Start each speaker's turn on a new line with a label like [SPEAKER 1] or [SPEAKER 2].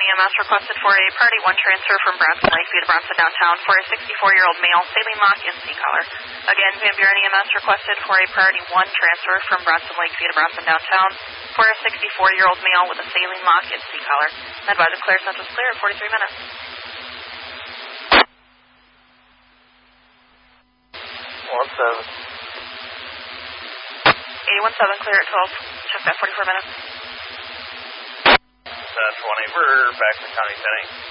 [SPEAKER 1] EMS requested for a Party 1 transfer from Bronson Lakeview to Bronson Downtown for a 64-year-old male, saline lock and C-collar. Again, Van Buren EMS requested for a Priority 1 transfer from Bronson Lakeview to Bronson Downtown for a 64-year-old male with a saline lock and C-collar. Advised clear, Central's clear at 43 minutes. 81-7, clear at 12. Check that 44 minutes.
[SPEAKER 2] 20, we're back to County 10.